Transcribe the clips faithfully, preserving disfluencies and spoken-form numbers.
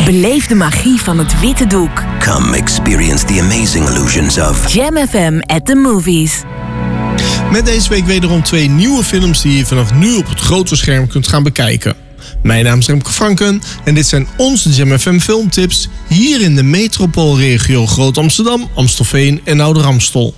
Beleef de magie van het witte doek. Come experience the amazing illusions of Jam F M at the movies. Met deze week wederom twee nieuwe films die je vanaf nu op het grote scherm kunt gaan bekijken. Mijn naam is Remke Franken en dit zijn onze Jam F M filmtips hier in de metropoolregio Groot Amsterdam, Amstelveen en Ouder Amstel.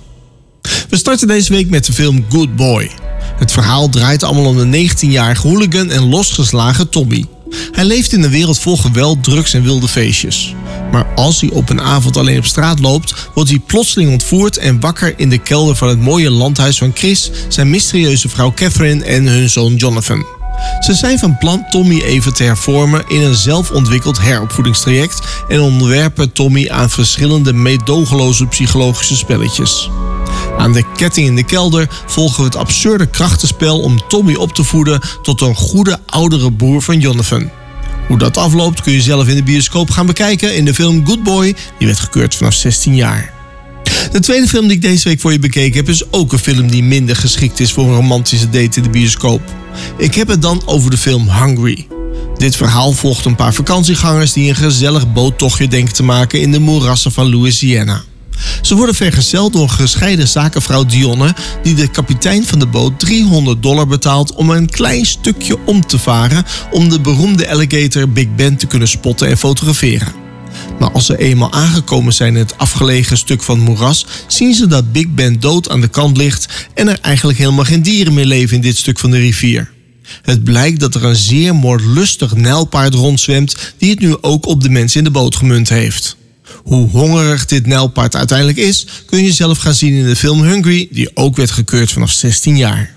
We starten deze week met de film Good Boy. Het verhaal draait allemaal om de negentienjarige hooligan en losgeslagen Tommy. Hij leeft in een wereld vol geweld, drugs en wilde feestjes. Maar als hij op een avond alleen op straat loopt, wordt hij plotseling ontvoerd en wakker in de kelder van het mooie landhuis van Chris, zijn mysterieuze vrouw Catherine en hun zoon Jonathan. Ze zijn van plan Tommy even te hervormen in een zelfontwikkeld heropvoedingstraject en onderwerpen Tommy aan verschillende meedogenloze psychologische spelletjes. Aan de ketting in de kelder volgen we het absurde krachtenspel om Tommy op te voeden tot een goede oudere broer van Jonathan. Hoe dat afloopt kun je zelf in de bioscoop gaan bekijken in de film Good Boy, die werd gekeurd vanaf zestien jaar. De tweede film die ik deze week voor je bekeken heb is ook een film die minder geschikt is voor een romantische date in de bioscoop. Ik heb het dan over de film Hungry. Dit verhaal volgt een paar vakantiegangers die een gezellig boottochtje denken te maken in de moerassen van Louisiana. Ze worden vergezeld door een gescheiden zakenvrouw Dionne die de kapitein van de boot driehonderd dollar betaalt om een klein stukje om te varen om de beroemde alligator Big Ben te kunnen spotten en fotograferen. Maar als ze eenmaal aangekomen zijn in het afgelegen stuk van het moeras, zien ze dat Big Ben dood aan de kant ligt en er eigenlijk helemaal geen dieren meer leven in dit stuk van de rivier. Het blijkt dat er een zeer moordlustig nijlpaard rondzwemt die het nu ook op de mensen in de boot gemunt heeft. Hoe hongerig dit nijlpaard uiteindelijk is, kun je zelf gaan zien in de film Hungry, die ook werd gekeurd vanaf zestien jaar.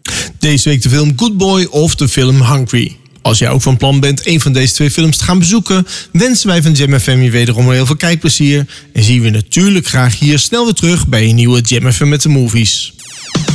Deze week de film Good Boy of de film Hungry. Als jij ook van plan bent een van deze twee films te gaan bezoeken, wensen wij van Jam F M je wederom heel veel kijkplezier en zien we natuurlijk graag hier snel weer terug bij een nieuwe Jam F M met de movies.